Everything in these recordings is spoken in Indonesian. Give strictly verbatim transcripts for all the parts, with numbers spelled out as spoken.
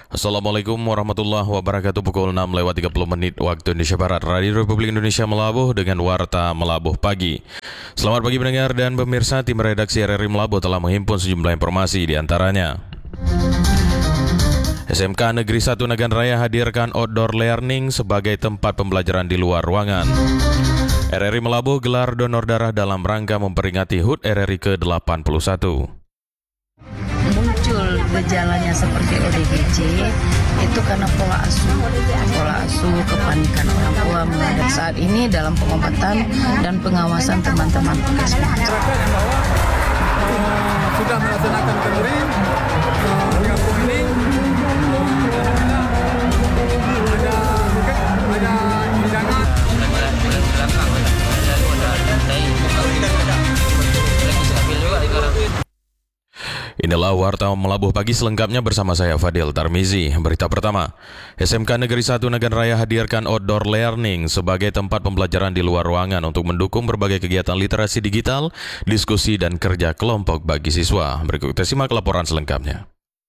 Assalamualaikum warahmatullahi wabarakatuh. Pukul enam lewat tiga puluh menit waktu Indonesia Barat. Radio Republik Indonesia Melabuh dengan Warta Melabuh Pagi. Selamat pagi pendengar dan pemirsa. Tim redaksi R R I Melabuh telah menghimpun sejumlah informasi, di antaranya S M K Negeri satu Nagan Raya hadirkan outdoor learning sebagai tempat pembelajaran di luar ruangan. R R I Melabuh gelar donor darah dalam rangka memperingati H U T R R I ke delapan puluh satu. Muncul gejalanya seperti O D G J itu karena pola asuh, pola asuh kepanikan orang tua menghadap saat ini dalam pengobatan dan pengawasan teman-teman puskesmas. Sudah melaksanakan kembali dengan ini ada ada hidangan. Inilah Warta Melabuh Pagi selengkapnya bersama saya Fadil Tarmizi. Berita pertama, S M K Negeri satu Nagan Raya hadirkan outdoor learning sebagai tempat pembelajaran di luar ruangan untuk mendukung berbagai kegiatan literasi digital, diskusi, dan kerja kelompok bagi siswa. Berikut kita simak laporan selengkapnya.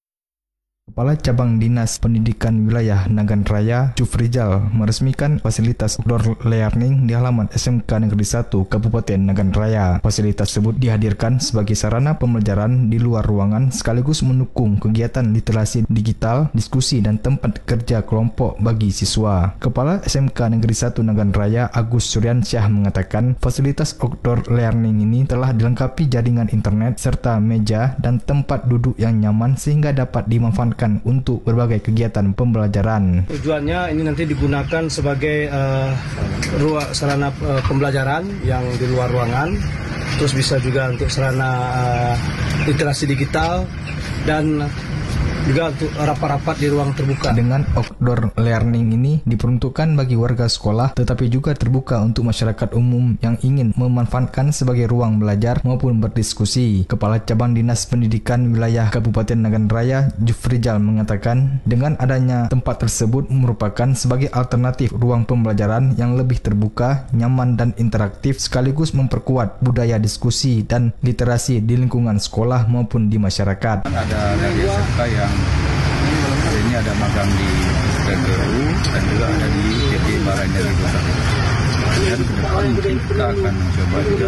Kepala Cabang Dinas Pendidikan Wilayah Nagan Raya, Jufrizal, meresmikan fasilitas outdoor learning di halaman S M K Negeri satu Kabupaten Nagan Raya. Fasilitas tersebut dihadirkan sebagai sarana pembelajaran di luar ruangan sekaligus mendukung kegiatan literasi digital, diskusi, dan tempat kerja kelompok bagi siswa. Kepala S M K Negeri satu Nagan Raya, Agus Suryansyah, mengatakan fasilitas outdoor learning ini telah dilengkapi jaringan internet serta meja dan tempat duduk yang nyaman sehingga dapat dimanfaatkan untuk berbagai kegiatan pembelajaran. Tujuannya ini nanti digunakan sebagai uh, ruang sarana uh, pembelajaran yang di luar ruangan, terus bisa juga untuk sarana uh, literasi digital dan juga untuk rapat-rapat di ruang terbuka. Dengan outdoor learning ini diperuntukkan bagi warga sekolah tetapi juga terbuka untuk masyarakat umum yang ingin memanfaatkan sebagai ruang belajar maupun berdiskusi. Kepala Cabang Dinas Pendidikan Wilayah Kabupaten Nagan Raya, Jufrizal, mengatakan dengan adanya tempat tersebut merupakan sebagai alternatif ruang pembelajaran yang lebih terbuka, nyaman, dan interaktif sekaligus memperkuat budaya diskusi dan literasi di lingkungan sekolah maupun di masyarakat. Ada dari S M K yang hari ini ada magang di P G U dan juga ada di P T Baranyari Desa. Dan ke depan mungkin kita akan mencoba juga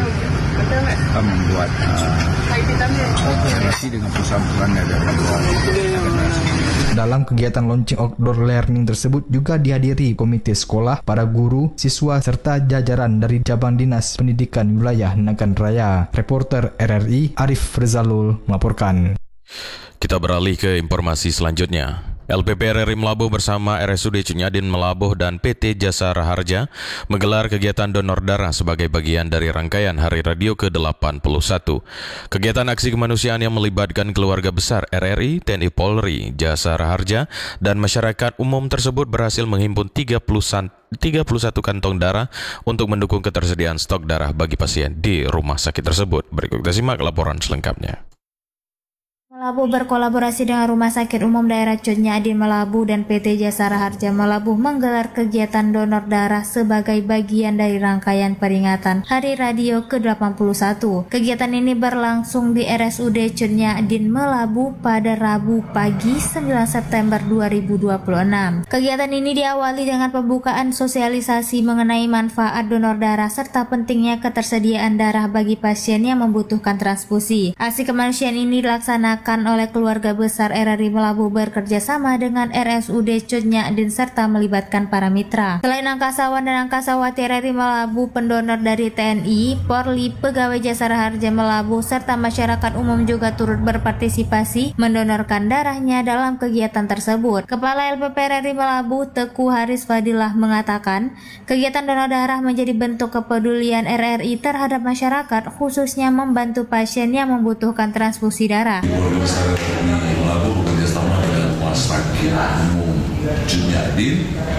kita membuat relasi uh, dengan perusahaan-perusahaan yang ada di luar. Dalam kegiatan launching outdoor learning tersebut juga dihadiri komite sekolah, para guru, siswa, serta jajaran dari Cabang Dinas Pendidikan Wilayah Nagan Raya. Reporter R R I Arif Rezalul melaporkan. Kita beralih ke informasi selanjutnya. L P P R R I Melabuh bersama R S U D Cunyadin Melabuh dan P T Jasa Raharja menggelar kegiatan donor darah sebagai bagian dari rangkaian Hari Radio ke delapan puluh satu. Kegiatan aksi kemanusiaan yang melibatkan keluarga besar R R I, T N I Polri, Jasa Raharja, dan masyarakat umum tersebut berhasil menghimpun tiga puluh satu kantong darah untuk mendukung ketersediaan stok darah bagi pasien di rumah sakit tersebut. Berikut kita simak laporan selengkapnya. Melabuh berkolaborasi dengan Rumah Sakit Umum Daerah Cunyadin Melabuh dan P T Jasa Raharja Melabuh menggelar kegiatan donor darah sebagai bagian dari rangkaian peringatan Hari Radio ke delapan puluh satu. Kegiatan ini berlangsung di R S U D Cunyadin Melabuh pada Rabu pagi sembilan September dua ribu dua puluh enam. Kegiatan ini diawali dengan pembukaan sosialisasi mengenai manfaat donor darah serta pentingnya ketersediaan darah bagi pasien yang membutuhkan transfusi. Aksi kemanusiaan ini dilaksanakan oleh keluarga besar R R I Melabuh bekerja sama dengan R S U D Cunyadin serta melibatkan para mitra. Selain angkasawan dan angkasawati R R I Melabuh, pendonor dari T N I, Polri, pegawai Jasa Raharja Melabuh, serta masyarakat umum juga turut berpartisipasi mendonorkan darahnya dalam kegiatan tersebut. Kepala L P P R R I Melabuh, Teguh Haris Fadilah, mengatakan kegiatan donor darah menjadi bentuk kepedulian R R I terhadap masyarakat, khususnya membantu pasien yang membutuhkan transfusi darah. Masyarakat di Melabuh bekerjasama dengan Rumah Sakit Umum Cunyadin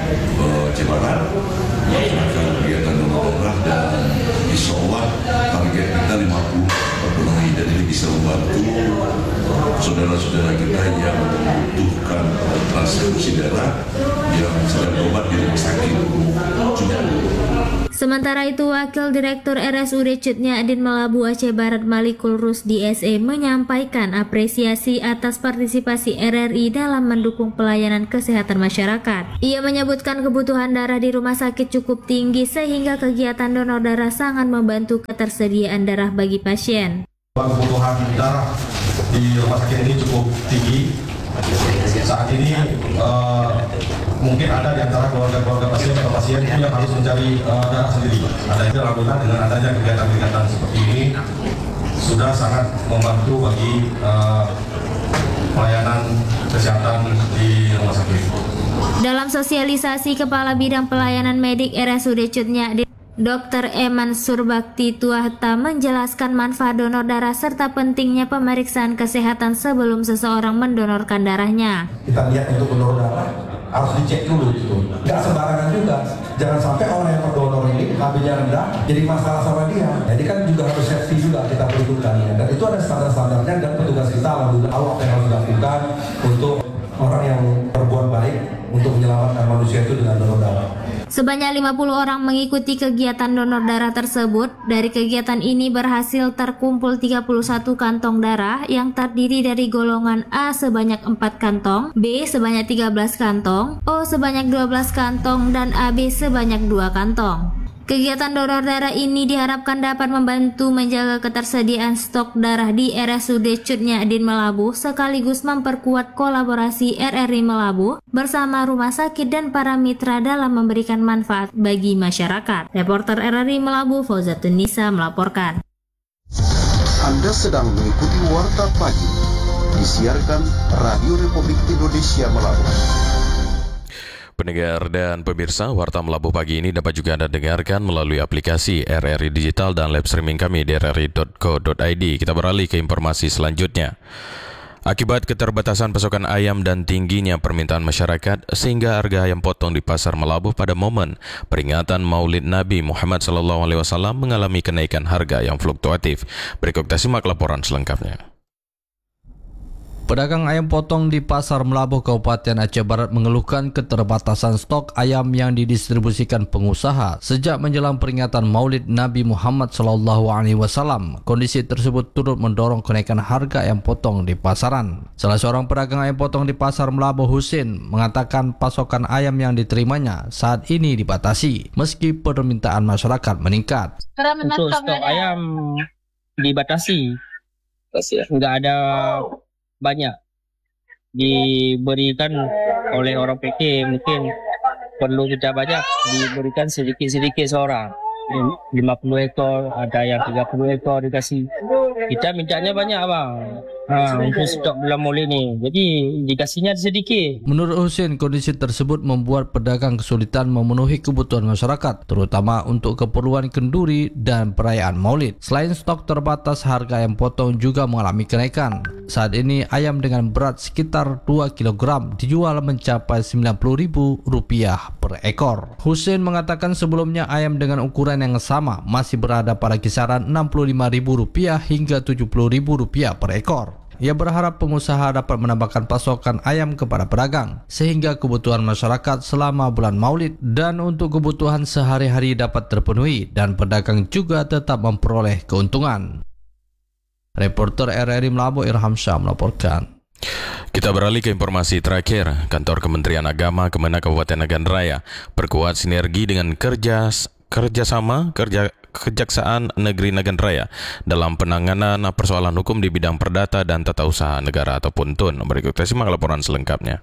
Cibaran melaksanakan kegiatan donor darah dan insya Allah target kita lima puluh terpenuhi, dan ini bisa membantu saudara-saudara kita yang membutuhkan transfusi darah yang sedang berobat di Rumah Sakit Umum Cunyadin. Sementara itu, Wakil Direktur R S U D Cutnya Adin Melabu Aceh Barat Malikul Rusdi S E menyampaikan apresiasi atas partisipasi R R I dalam mendukung pelayanan kesehatan masyarakat. Ia menyebutkan kebutuhan darah di rumah sakit cukup tinggi sehingga kegiatan donor darah sangat membantu ketersediaan darah bagi pasien. Kebutuhan darah di rumah sakit ini cukup tinggi. Saat ini uh, mungkin ada di antara keluarga-keluarga pasien atau pasien yang harus mencari uh, darah sendiri. Ada itu alhamdulillah dengan adanya kegiatan-kegiatan seperti ini sudah sangat membantu bagi uh, pelayanan kesehatan di rumah sakit. Dalam sosialisasi, Kepala Bidang Pelayanan Medik R S U D Cutnya Dokter Eman Surbakti Tuahta menjelaskan manfaat donor darah serta pentingnya pemeriksaan kesehatan sebelum seseorang mendonorkan darahnya. Kita lihat untuk pendonor darah harus dicek dulu gitu. Nggak sembarangan juga. Jangan sampai orang yang terdonor ini H B-nya rendah jadi masalah sama dia. Jadi kan juga harus safety juga kita perhitungkan ya. Dan itu ada standar-standarnya dan petugas kita alhamdulillah Allah yang harus dilakukan untuk orang yang berbuat baik untuk menyelamatkan manusia itu dengan donor darah. Sebanyak lima puluh orang mengikuti kegiatan donor darah tersebut. Dari kegiatan ini berhasil terkumpul tiga puluh satu kantong darah yang terdiri dari golongan A sebanyak empat kantong, B sebanyak tiga belas kantong, O sebanyak dua belas kantong, dan A B sebanyak dua kantong. Kegiatan donor darah ini diharapkan dapat membantu menjaga ketersediaan stok darah di R S U D Cutnya Adin Melabu sekaligus memperkuat kolaborasi R R I Melabu bersama rumah sakit dan para mitra dalam memberikan manfaat bagi masyarakat. Reporter R R I Melabu Fauzatun Nisa melaporkan. Anda sedang mengikuti Warta Pagi, disiarkan Radio Republik Indonesia Melabu. Pendengar dan pemirsa, Warta Melabu pagi ini dapat juga Anda dengarkan melalui aplikasi R R I Digital dan live streaming kami di r r i dot co dot i d. Kita beralih ke informasi selanjutnya. Akibat keterbatasan pasokan ayam dan tingginya permintaan masyarakat, sehingga harga ayam potong di pasar Melabu pada momen peringatan Maulid Nabi Muhammad shallallahu alaihi wasallam mengalami kenaikan harga yang fluktuatif. Berikut kita simak laporan selengkapnya. Pedagang ayam potong di Pasar Melabu Kabupaten Aceh Barat mengeluhkan keterbatasan stok ayam yang didistribusikan pengusaha sejak menjelang peringatan Maulid Nabi Muhammad shallallahu alaihi wasallam. Kondisi tersebut turut mendorong kenaikan harga ayam potong di pasaran. Salah seorang pedagang ayam potong di Pasar Melabu, Husin, mengatakan pasokan ayam yang diterimanya saat ini dibatasi meski permintaan masyarakat meningkat. Untuk stok ayam dibatasi, nggak ada banyak diberikan oleh orang P K, mungkin perlu kita banyak diberikan sedikit-sedikit seorang, lima puluh ekor, ada yang tiga puluh ekor dikasih. Kita mintanya banyak bang, ha, untuk stok bulan Maulid ni, jadi dikasihnya sedikit. Menurut Husin, kondisi tersebut membuat pedagang kesulitan memenuhi kebutuhan masyarakat, terutama untuk keperluan kenduri dan perayaan Maulid. Selain stok terbatas, harga ayam potong juga mengalami kenaikan. Saat ini ayam dengan berat sekitar dua kilogram dijual mencapai sembilan puluh ribu rupiah per ekor. Husin mengatakan sebelumnya ayam dengan ukuran yang sama masih berada pada kisaran enam puluh lima ribu rupiah hingga tujuh puluh ribu rupiah per ekor. Ia berharap pengusaha dapat menambahkan pasokan ayam kepada pedagang sehingga kebutuhan masyarakat selama bulan Maulid dan untuk kebutuhan sehari-hari dapat terpenuhi dan pedagang juga tetap memperoleh keuntungan. Reporter R R I Melabu Irham Syah melaporkan. Kita beralih ke informasi terakhir. Kantor Kementerian Agama Kemenak Kabupaten Nagan Raya perkuat sinergi dengan kerja kerjasama kerja Kejaksaan Negeri Nagan Raya dalam penanganan persoalan hukum di bidang perdata dan tata usaha negara ataupun T U N. Berikut kita simak laporan selengkapnya.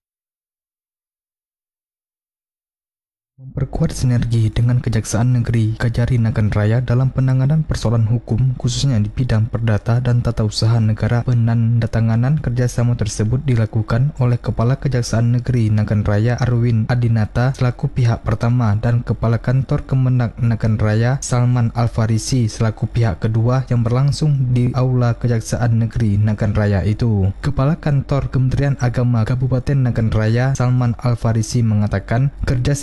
Memperkuat sinergi dengan Kejaksaan Negeri Kajari Nagan Raya dalam penanganan persoalan hukum khususnya di bidang perdata dan tata usaha negara. Penandatanganan kerjasama tersebut dilakukan oleh Kepala Kejaksaan Negeri Nagan Raya Arwin Adinata selaku pihak pertama dan Kepala Kantor Kemenak Nagan Raya Salman Al-Farisi selaku pihak kedua yang berlangsung di Aula Kejaksaan Negeri Nagan Raya itu. Kepala Kantor Kementerian Agama Kabupaten Nagan Raya Salman Al-Farisi mengatakan kerjasama tersebut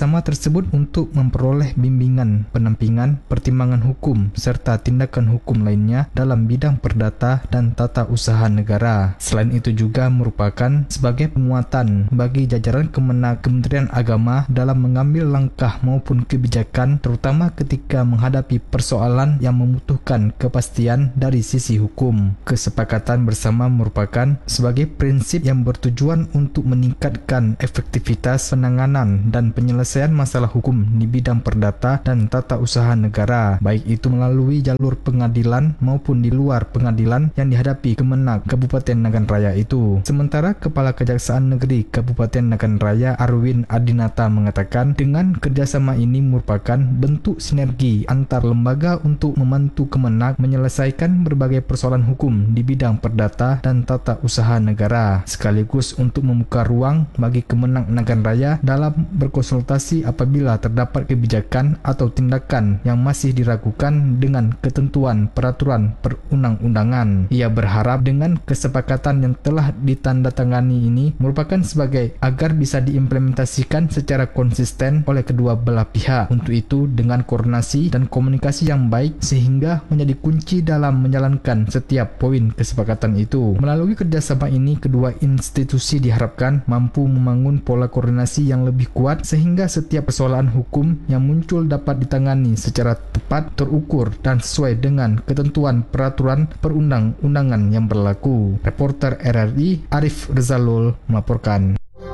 tersebut untuk memperoleh bimbingan, penampingan, pertimbangan hukum, serta tindakan hukum lainnya dalam bidang perdata dan tata usaha negara. Selain itu juga merupakan sebagai penguatan bagi jajaran Kemenag Kementerian Agama dalam mengambil langkah maupun kebijakan, terutama ketika menghadapi persoalan yang membutuhkan kepastian dari sisi hukum. Kesepakatan bersama merupakan sebagai prinsip yang bertujuan untuk meningkatkan efektivitas penanganan dan penyelesaian masalah hukum di bidang perdata dan tata usaha negara, baik itu melalui jalur pengadilan maupun di luar pengadilan yang dihadapi Kemenag Kabupaten Nagan Raya itu. Sementara Kepala Kejaksaan Negeri Kabupaten Nagan Raya Arwin Adinata mengatakan dengan kerjasama ini merupakan bentuk sinergi antar lembaga untuk membantu Kemenag menyelesaikan berbagai persoalan hukum di bidang perdata dan tata usaha negara, sekaligus untuk membuka ruang bagi Kemenag Nagan Raya dalam berkonsultasi apabila terdapat kebijakan atau tindakan yang masih diragukan dengan ketentuan peraturan perundang-undangan. Ia berharap dengan kesepakatan yang telah ditandatangani ini merupakan sebagai agar bisa diimplementasikan secara konsisten oleh kedua belah pihak. Untuk itu dengan koordinasi dan komunikasi yang baik sehingga menjadi kunci dalam menjalankan setiap poin kesepakatan itu. Melalui kerjasama ini kedua institusi diharapkan mampu membangun pola koordinasi yang lebih kuat sehingga setiap persoalan hukum yang muncul dapat ditangani secara tepat, terukur dan sesuai dengan ketentuan peraturan perundang-undangan yang berlaku. Reporter R R I Arif Rezalul melaporkan.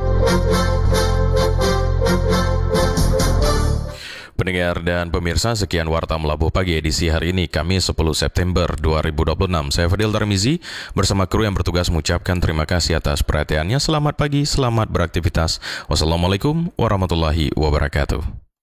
Pendengar dan pemirsa, sekian Warta Melabuh Pagi edisi hari ini, Kamis sepuluh September dua ribu dua puluh enam. Saya Fadil Tarmizi bersama kru yang bertugas mengucapkan terima kasih atas perhatiannya. Selamat pagi, selamat beraktivitas. Wassalamualaikum warahmatullahi wabarakatuh.